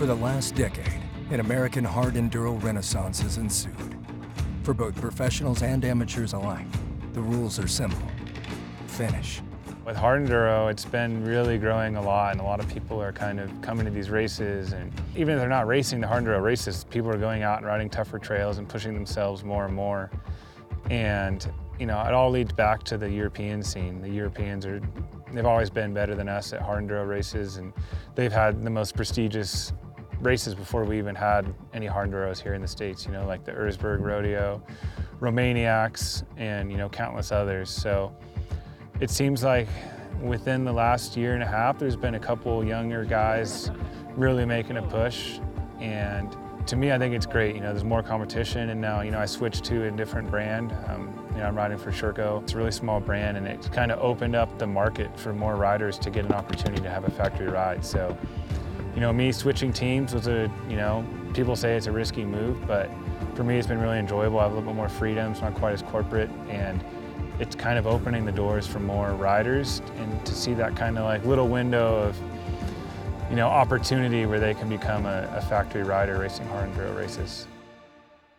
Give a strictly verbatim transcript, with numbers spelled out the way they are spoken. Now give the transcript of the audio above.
For the last decade, an American hard enduro renaissance has ensued. For both professionals and amateurs alike, the rules are simple. Finish. With hard enduro, it's been really growing a lot, and a lot of people are kind of coming to these races, and even if they're not racing the hard enduro races, people are going out and riding tougher trails and pushing themselves more and more. And you know, it all leads back to the European scene. The Europeans are, they've always been better than us at hard enduro races, and they've had the most prestigious races before we even had any hard enduros here in the States, you know, like the Erzberg Rodeo, Romaniacs, and you know, countless others. So it seems like within the last year and a half, there's been a couple younger guys really making a push. And to me, I think it's great. You know, there's more competition, and now, you know, I switched to a different brand. Um, you know, I'm riding for Sherco. It's a really small brand, and it's kind of opened up the market for more riders to get an opportunity to have a factory ride. So, you know, me switching teams was a, you know, people say it's a risky move, but for me, it's been really enjoyable. I have a little bit more freedom. It's not quite as corporate, and it's kind of opening the doors for more riders, and to see that kind of like little window of, you know, opportunity where they can become a, a factory rider racing hard enduro races.